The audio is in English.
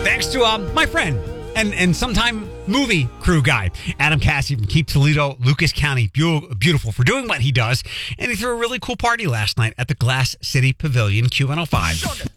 Thanks to my friend and sometime movie crew guy, Adam Cassie from Keep Toledo, Lucas County, beautiful for doing what he does. And he threw a really cool party last night at the Glass City Pavilion, Q105.